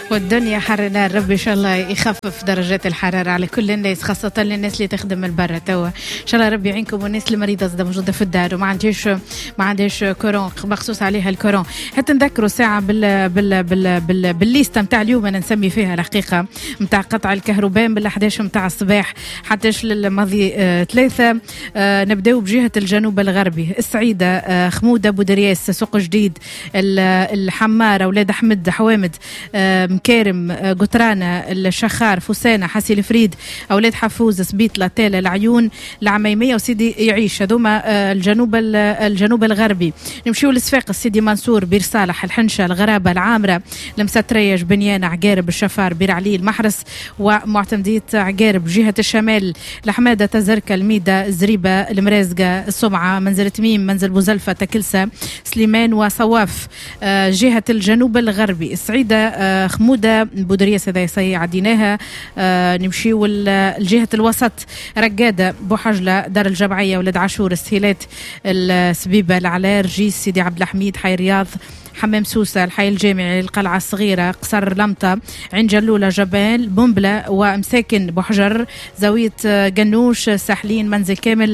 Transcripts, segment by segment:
والدنيا حر نار. ربي إن شاء الله يخفف درجات الحرارة على كل الناس، خاصة للناس اللي تخدم من برا توا. إن شاء الله ربي يعينكم، والناس المريضة زادة موجودة في الدار وما عندهاش كورون مخصوص عليها الكورون. حتى نذكروا ساعة بالليستة متاع اليوم أنا نسمي فيها الحقيقة متاع قطع الكهرباء من 11 متاع الصباح حتى للماضي 3. نبداو بجهة الجنوب الغربي، السعيدة، خمودة، بودرياس، سوق جديد، الحمارة، أولاد أحمد، حوامد، مكارم، قطرانة، الشخار، فوسانة، حسي الفريد، أولاد حفوز، سبيطلة، تالة، العيون، العميمية وسيدي يعيش. هذوما الجنوب الغربي. نمشيو للصفاقس، سيدي منصور، بير صالح، الحنشة، الغرابة، العامرة، المستريش، بنيانة، عقارب، الشفار، بير علي، المحرس ومعتمدية عقارب. جهة الشمال، الحمادة، تزركة، الميدة، الزريبة، المرازقة، الصمعة، منزل تميم، منزل بوزلفة، تكلسة، سليمان وصواف. جهة الجنوب الغربي، السعيدة، خمودة، بودرياس، هذا يسي عديناها. نمشيو لجهة الوسط، رقادة، بوحجلة، دار الجمعية، ولاد عاشور، السهيلات، السبيبة، العلار، جيس، سيدي عبد الحميد، حي رياض، حمام سوسة، الحي الجامعي، القلعة الصغيرة، قصر لمطة، عين جلولة، جبال، بومبلة ومساكن بوحجر، زاوية قنوش، ساحلين، منزل كامل،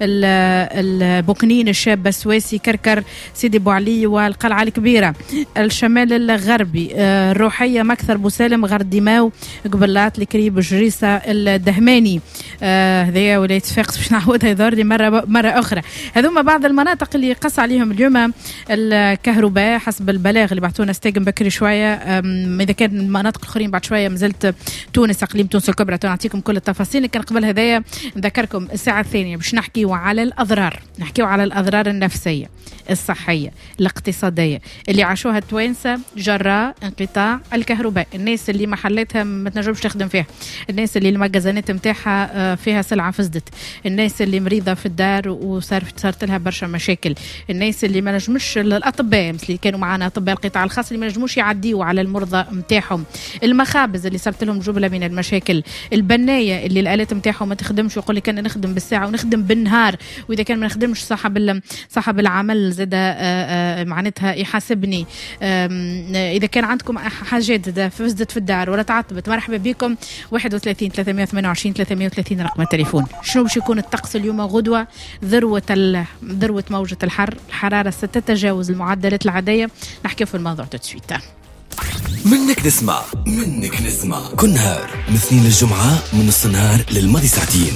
البوكنين، الشاب، السويسي، كركر، سيدي بو علي والقلعة الكبيرة. الشمال الغربي، الروحية، مكثر، بوسالم، غرد دماو، قبلات، الكريب، جريسة، الدهماني. هذه ولاية صفاقس باش نعودها يظهر مرة أخرى. هذوما بعض المناطق اللي قص عليهم اليوم الكهرباء حسب البلاغ اللي بعثونا استاجم بكري شويه. اذا كان المناطق الاخرين بعد شويه مازلت تونس، اقليم تونس الكبرى، نعطيكم كل التفاصيل. لكن قبل هذايا نذكركم الساعه الثانيه باش نحكيوا على الاضرار، نحكيوا على الاضرار النفسيه، الصحيه، الاقتصاديه اللي عاشوها التوانسه جراء انقطاع الكهرباء. الناس اللي محلاتها ما تنجمش تخدم فيها، الناس اللي المجازانات نتاعها فيها سلعه فسدت، الناس اللي مريضه في الدار وصارت لها برشا مشاكل، الناس اللي ما نجمش، الاطباء اللي كانوا معنا، اطباء القطاع الخاص اللي ما نجموش يعديوا على المرضى نتاعهم، المخابز اللي صارت لهم جمله من المشاكل، البنايه اللي الالات نتاعهم ما تخدمش ويقول لك انا نخدم بالساعه ونخدم بالنهار، واذا كان ما نخدمش صاحب العمل زاد معناتها يحاسبني. اذا كان عندكم حاجات فسدت في الدار ولا تعطبت، مرحبا بكم. 31 328 330 رقم التليفون. شنو باش يكون الطقس اليوم غدوه؟ ذروه موجه الحراره ستتجاوز المعدلات العادية. نحكي في الموضوع تسويت. منك نسمع كل نهار من الاثنين للجمعة من نص النهار للماضي ساعتين.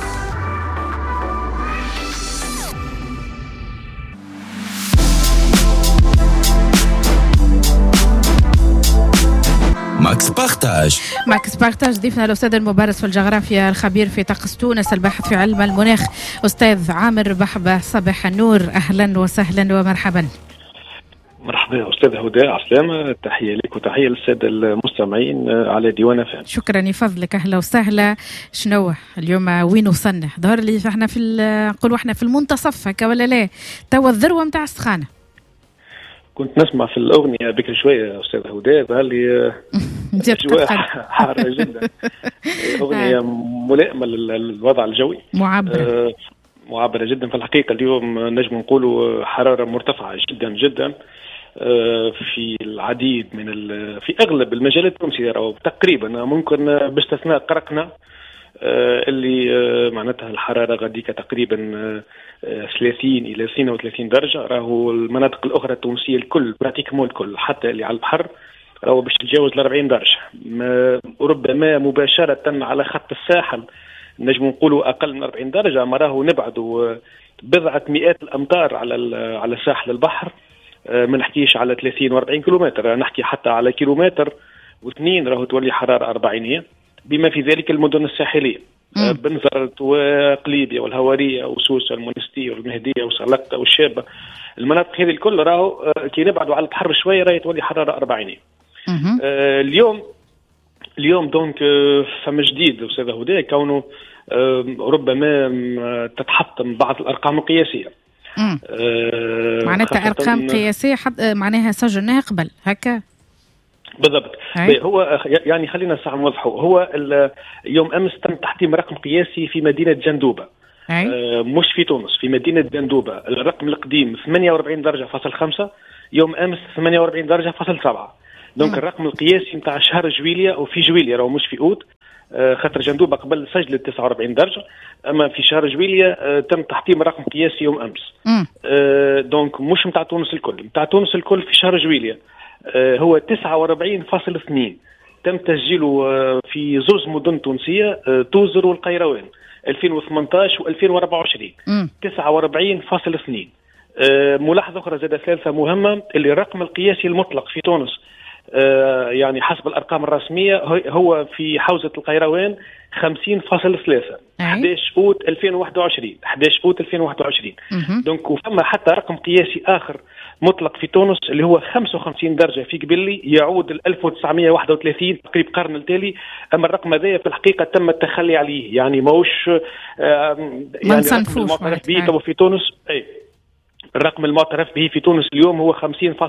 ماكس بارتاج ضيفنا الأستاذ المبارز في الجغرافيا، الخبير في طقس تونس، الباحث في علم المناخ، أستاذ عامر بحبة. صباح النور، أهلا وسهلا ومرحبا. مرحبا أستاذ هدى، عسلامة، تحية لك وتحية للسادة المستمعين على ديوان فهم. شكرا يفضلك، أهلا وسهلا. شنو اليوم وين وصلنا؟ ظهر لي احنا نقولوا احنا في المنتصف هكا ولا لا؟ توا الذروة متاع السخانة. كنت نسمع في الأغنية بكري شوية أستاذ هدى، ظهر لي أجواء حارة جدا. أغنية ملائمة للوضع الجوي، معبرة جدا. في الحقيقة اليوم نجم نقولوا حرارة مرتفعة جدا جدا في العديد في أغلب المجالات التونسية، أو تقريبا ممكن باستثناء قرقنا اللي معناتها الحرارة غاديك تقريبا 30 إلى 32 درجة. راهو المناطق الأخرى التونسية الكل براتيكمون الكل حتى اللي على البحر راهو باش تتجاوز 40 درجة، ربما مباشرة على خط الساحل نجم نقولوا أقل من 40 درجة، ما راهو نبعدوا بضعة مئات الأمتار على ساحل البحر. ما نحكيش على 30 و40 كيلومتر، نحكي حتى على كيلومتر و2 راهو تولي حرارة 40، بما في ذلك المدن الساحلية، بنزرت وقليبية والهوارية وسوسة والمنستير والمهدية وسلقة والشابة. المناطق هذه الكل راهو كي نبعدوا على البحر شوية راهي تولي حرارة 40. اليوم دونك فما جديد أستاذ هدى، كونه ربما تتحطم بعض الأرقام القياسية. معناتها أرقام قياسية معناها سجلناها قبل هكا بالضبط. هو يعني خلينا ساعة نوضحوا، هو يوم أمس تم تحطيم رقم قياسي في مدينة جندوبة، مش في تونس، في مدينة جندوبة. الرقم القديم 48 درجة فاصل 5، يوم أمس 48 درجة فاصل 7. دونك الرقم القياسي نتاع شهر جويليا وفي جويليا راهو مش في اوت، خاطر جندوبه قبل سجلت 49 درجه، اما في شهر جويليا تم تحطيم الرقم القياسي يوم امس. دونك مش نتاع تونس الكل، نتاع تونس الكل في شهر جويليا هو 49.2 تم تسجيله في زوز مدن تونسيه، توزر والقيروان 2018 و2024 49.2. ملاحظه اخرى زادة ثالثه مهمه، اللي الرقم القياسي المطلق في تونس يعني حسب الارقام الرسميه هو في حوزه القيروان 50.3 11 اوت 2021 11 اوت 2021. دونك وفما حتى رقم قياسي اخر مطلق في تونس اللي هو 55 درجه في قبلي، يعود ل 1931 تقريبا القرن التالي، اما الرقم هذا في الحقيقه تم التخلي عليه، يعني ماهوش ما نصنفوش معترف به في تونس. الرقم المعترف به في تونس اليوم هو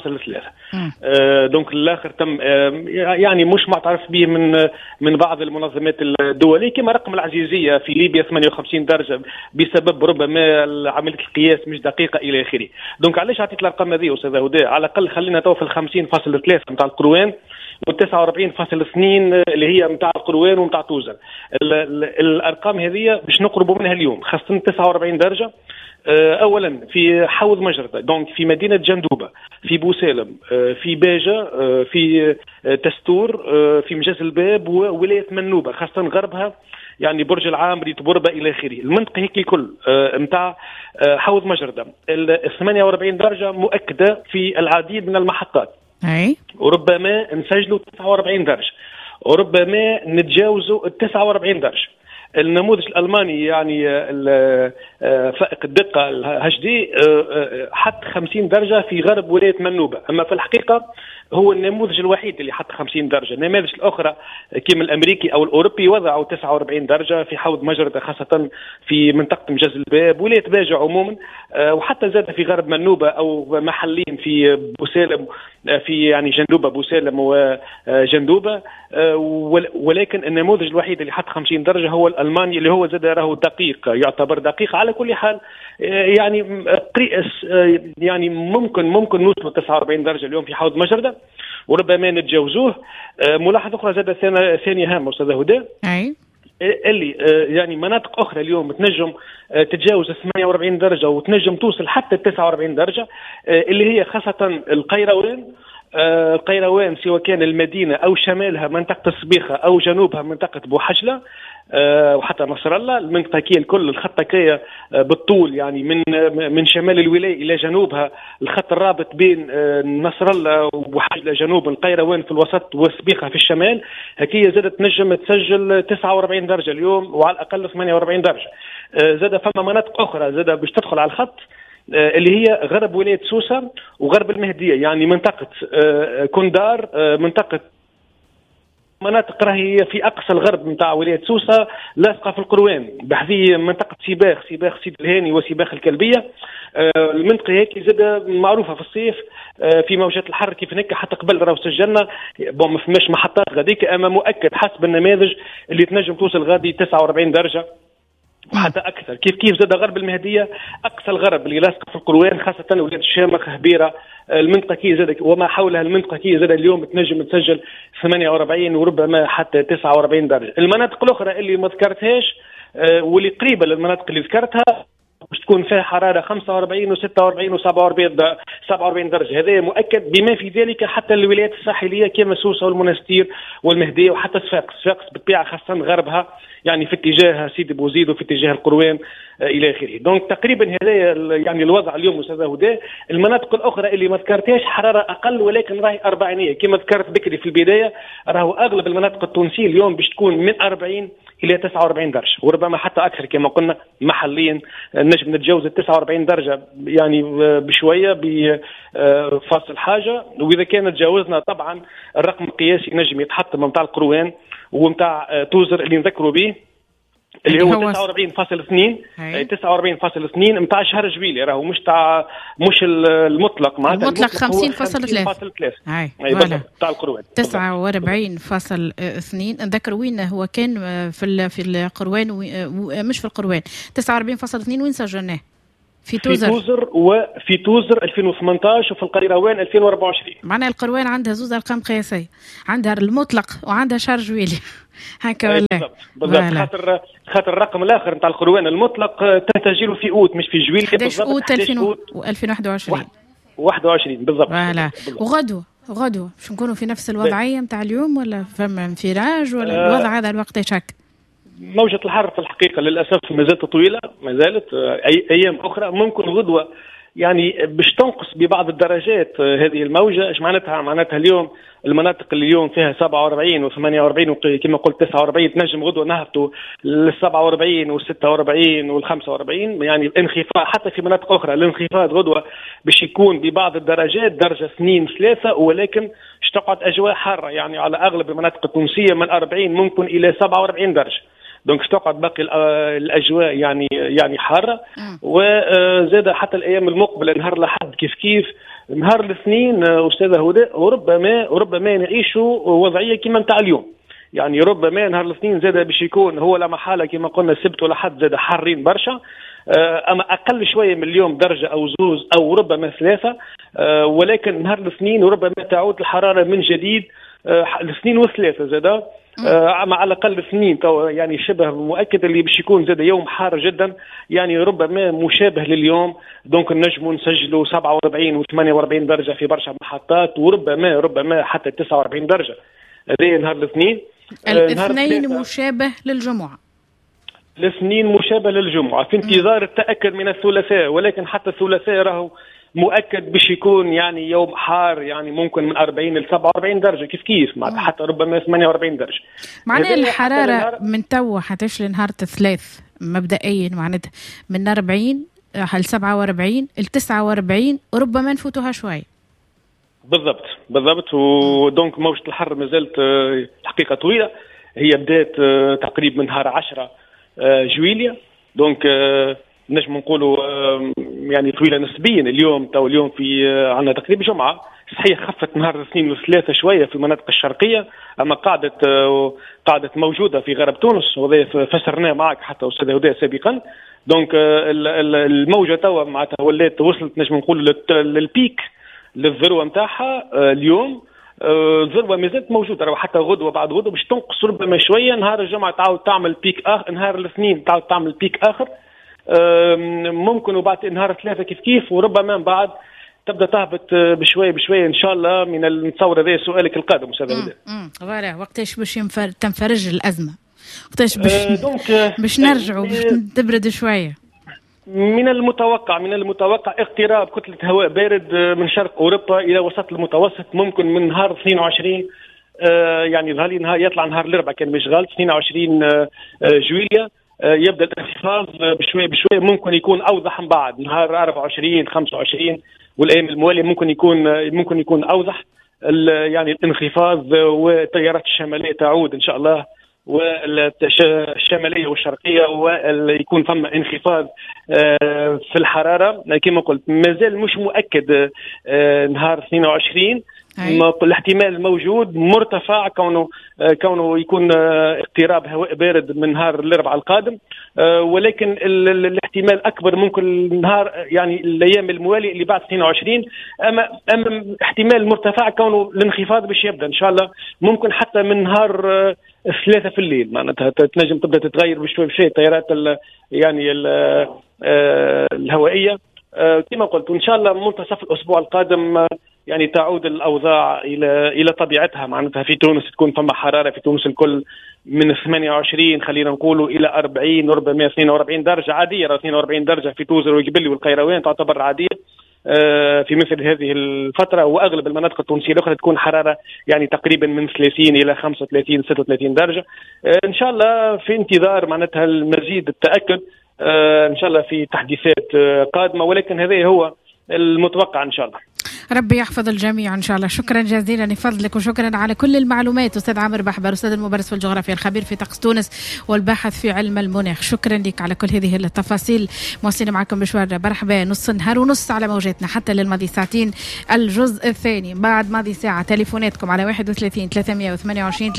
50.3. دونك الاخر تم يعني مش معترف به من بعض المنظمات الدوليه، كما رقم العزيزيه في ليبيا 58 درجه بسبب ربما عمليه القياس مش دقيقه الى اخره. دونك علاش عطيت الارقام هذه استاذ هدى؟ على الاقل خلينا تو في 50.3 نتاع القروان و49.2 اللي هي نتاع القروان ونتاع توزر. الارقام هذه باش نقربوا منها اليوم، خاصه 49 درجه. اولا في حوض مجرده، دونك في مدينه جندوبه، في بوسالم، في باجه، في تستور، في مجاز الباب وولايه منوبه، خاصه غربها يعني برج العامري تبربه الى اخره. المنطقه هيك الكل نتاع حوض مجرده ال 48 درجه مؤكده في العديد من المحطات. وربما نسجلوا 49 درجه، وربما نتجاوزوا ال 49 درجه. النموذج الألماني يعني فائق الدقة الاتش دي حط 50 درجة في غرب ولاية منوبة، أما في الحقيقة هو النموذج الوحيد اللي حط 50 درجة. النماذج الأخرى كما الأمريكي أو الأوروبي وضعوا 49 درجة في حوض مجرده، خاصة في منطقة مجاز الباب ولاية باجة عموما، وحتى زاد في غرب منوبة أو محلين في بوسالم، في يعني جندوبة بوسالم وجندوبة. ولكن النموذج الوحيد اللي حط 50 درجة هو الألماني، اللي هو زاد راهو دقيق، يعتبر دقيق. على كل حال يعني ممكن نوصل 49 درجة اليوم في حوض مجردة، وربما نتجاوزوه. ملاحظة أخرى زادة ثانية هامة أستاذ هدى، اللي يعني مناطق أخرى اليوم تنجم تتجاوز 48 درجة وتنجم توصل حتى 49 درجة، اللي هي خاصة القيروان سواء كان المدينة أو شمالها منطقة الصبيخة أو جنوبها منطقة بوحجلة، وحتى نصر الله. المنطقة كي الكل الخط كي بالطول، يعني من شمال الولاية إلى جنوبها الخط الرابط بين نصر الله وبوحجلة جنوب، القيروان في الوسط والصبيخة في الشمال. هكي زادت نجم تسجل 49 درجة اليوم، وعلى الأقل 48 درجة. زاد فما مناطق أخرى زاد باش تدخل على الخط، اللي هي غرب ولاية سوسة وغرب المهدية، يعني منطقة كندار، منطقة مناطق راهي في أقصى الغرب نتاع ولاية سوسة، لاصقة في القروان، بحذي منطقة سيباخ سيد الهاني وسيباخ الكلبية. المنطقة هيك زاد معروفة في الصيف في موجات الحر كيف هناك، حتى قبل راهو سجلنا ما فماش محطات غاديك، أما مؤكد حسب النماذج اللي تنجم توصل غادي 49 درجة وحتى اكثر. كيف زاد غرب المهديه، اقصى الغرب اللي لاصق في القروان، خاصه ولاد الشامخ هبيره، المنطقه كي زاد وما حولها، المنطقه كي زاد اليوم تنجم تسجل 48 وربما حتى 49 درجه. المناطق الاخرى اللي ما ذكرتهاش واللي قريبه للمناطق اللي ذكرتها باش تكون فيها حراره 45 و46 و47 درجه، هذا مؤكد. بما في ذلك حتى الولايات الساحليه كما سوسه والمنستير والمهديه وحتى صفاقس بالطبيعه، خاصه غربها يعني في اتجاه سيدي بوزيد وفي اتجاه القروان الى اخره. دونك تقريبا هذا يعني الوضع اليوم استاذ هدى. المناطق الاخرى اللي ما ذكرتهاش حراره اقل، ولكن راهي اربعينيه كما ذكرت بكري في البدايه، راهو اغلب المناطق التونسيه اليوم باش تكون من 40 الى 49 درجه، وربما حتى اكثر كما قلنا محليا نجم نتجاوز 49 درجه يعني بشويه بفاصل حاجه. واذا كان تجاوزنا طبعا الرقم القياسي نجم يتحط من القروان ومتاع توزر اللي نذكروا به، اللي هو 49.2 نتاع شهر جويليا، راهو مش المطلق، معناتها المطلق 50.3 هاي تاع القروان 49.2. نذكر وين هو كان في القروان، مش في القروان 49.2 وين سجلناه؟ في توزر وفي توزر 2018 وفي القيروان 2024. معناها القروان عندها زوز ارقام قياسيه، عندها المطلق وعندها شهر جويلي هكا ولا؟ بالضبط. خاطر الرقم الاخر نتاع القروان المطلق تنتجيله في اوت مش في جويلي. 11 اوت 2021 بالضبط. وغدوه باش نكونوا في نفس الوضعيه نتاع اليوم ولا فما انفراج ولا الوضع هذا الوقت شك؟ موجة الحر في الحقيقة للأسف ما زالت طويلة، ما زالت أيام أخرى ممكن غدوة يعني باش تنقص ببعض الدرجات هذه الموجة. ايش معناتها اليوم المناطق اللي اليوم فيها 47 و48 وكما قلت 49 تنجم غدوة نهبطوا لل 47 و46 وال 45. يعني الانخفاض حتى في مناطق أخرى الانخفاض غدوة باش يكون ببعض الدرجات درجة 2-3، ولكن باش تقعد أجواء حارة يعني على أغلب المناطق التونسية من 40 ممكن إلى 47 درجة. دونك تقعد باقي الاجواء يعني حاره. وزاد حتى الايام المقبله نهار الاحد كيف نهار الاثنين استاذه هداء وربما نعيشوا وضعيه كما نتاع اليوم. يعني ربما نهار الاثنين زاد باش يكون هو لا محاله كما قلنا السبت والاحد زاد حارين برشا، اما اقل شويه من اليوم درجه او زوز او ربما 3. ولكن نهار الاثنين وربما تعود الحراره من جديد الاثنين و3 زاد. على الأقل اثنين يعني شبه مؤكد اللي باش يكون زاد يوم حار جدا، يعني ربما مشابه لليوم. دونك نجموا نسجلوا 47 و48 درجة في برشا محطات، وربما حتى 49 درجة. هذا نهار الاثنين. الاثنين مشابه للجمعة. الاثنين مشابه للجمعة في انتظار التأكد من الثلاثاء، ولكن حتى الثلاثاء راهو مؤكد باش يكون يعني يوم حار، يعني ممكن من 40 ل 47 درجة كيف معناتها حتى ربما 48 درجة. معناها الحرارة من توا حتش لنهار الثلاث مبدئيا معناتها من 40 ل 47 ل 49 وربما نفوتوها شوي. بالضبط. ودونك موجة الحر ما زالت الحقيقة طويلة. هي بدات تقريبا من نهار 10 جويلية. دونك نجم نقولوا يعني طويله نسبيا. اليوم في عندنا تقريبا جمعه صحيح خفت نهار الاثنين والثلاثه شويه في المناطق الشرقيه، اما قاعدت موجوده في غرب تونس، وهذا فسرناه معك حتى استاذ هدى سابقا. دونك الموجه توا معناتها وصلت نجم نقول للبيك للذروه نتاعها اليوم. الذروه ما زالت موجوده، حتى غدوه بعد غدوه باش تنقص ربما شويه. نهار الجمعه تعاود تعمل بيك اخر، نهار الاثنين تعاود تعمل بيك اخر ممكن، وبعد نهار 3 كيف وربما من بعد تبدا تهبط بشويه ان شاء الله. من التصور هذا سؤالك القادم استاذ هدى. وقتاش باش تنفرج الازمه؟ وقتاش باش نرجعوا باش تبرد شويه؟ من المتوقع اقتراب كتله هواء بارد من شرق اوروبا الى وسط المتوسط، ممكن من نهار 22 يعني ظهر يطلع نهار الاربعاء كان مش غلط 22 جويلية. يبدا الانخفاض بشويه ممكن يكون اوضح من بعد نهار 24 25 والايام المواليه ممكن يكون اوضح. يعني الانخفاض والتيارات الشماليه تعود ان شاء الله، والشماليه والشرقيه، ويكون ثم انخفاض في الحراره كما قلت. مازال مش مؤكد نهار 22 الاحتمال موجود مرتفع كونه يكون اقتراب هواء بارد من نهار الاربعاء القادم، ولكن الاحتمال اكبر ممكن نهار يعني الايام المواليه اللي بعد 22. اما احتمال مرتفع كونه الانخفاض باش يبدا ان شاء الله ممكن حتى من نهار 3 في الليل. معناتها تنجم تبدا تتغير بشوي التيارات يعني الهوائيه كما قلت. وان شاء الله منتصف الاسبوع القادم يعني تعود الاوضاع الى طبيعتها. معناتها في تونس تكون فما حراره في تونس الكل من 28 خلينا نقولوا الى 40 وربما 42 درجه عاديه. 42 درجه في توزر وجبلي والقيروان تعتبر عاديه في مثل هذه الفتره. واغلب المناطق التونسيه الاخرى تكون حراره يعني تقريبا من 30 الى 35 36 درجه. ان شاء الله في انتظار معناتها المزيد التاكد ان شاء الله في تحديثات قادمه، ولكن هذا هو المتوقع ان شاء الله. ربي يحفظ الجميع إن شاء الله. شكرا جزيلا لفضلك وشكرا على كل المعلومات أستاذ عامر بحبر، أستاذ المبرز في الجغرافيا، الخبير في طقس تونس والباحث في علم المناخ. شكرا لك على كل هذه التفاصيل. مواصلين معكم مشوار مرحبا نص نهار ونص على موجاتنا حتى للماضي ساعتين الجزء الثاني. بعد ماضي ساعة تليفوناتكم على 31 328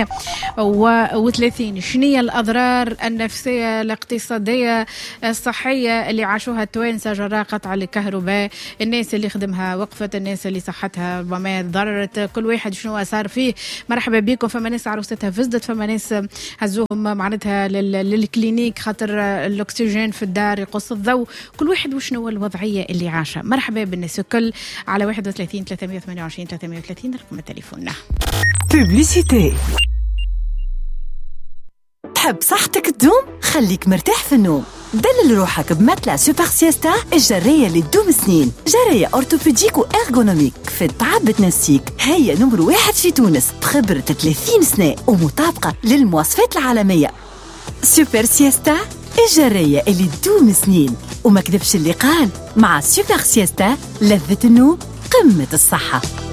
330. شنية الأضرار النفسية الاقتصادية الصحية اللي عاشوها التوانسة جراء قطع الكهرباء؟ الناس اللي خدمها وقفت، الناس اللي صحتها ربما ضررت، كل واحد شنو صار فيه. مرحبا بكم. فما ناس عروستها فزدت، فما ناس هزوهم معناتها للكلينيك خاطر الأكسجين في الدار يقص الضوء. كل واحد وشنو الوضعية اللي عاشها. مرحبا بالناس الكل على 31 328 330 رقم تليفوننا. بوبليسيتي. تحب صحتك تدوم؟ خليك مرتاح في النوم. دلل روحك بمتلة سوبر سيستا الجرية اللي تدوم سنين. جرية أورتوبيديك وإرغونوميك في التعب بتنسيك. هي نمر 1 في تونس بخبرة 30 سنة ومطابقة للمواصفات العالمية. سوبر سيستا الجرية اللي تدوم سنين. وما كذبش اللي قال، مع سوبر سيستا لذة النوم قمة الصحة.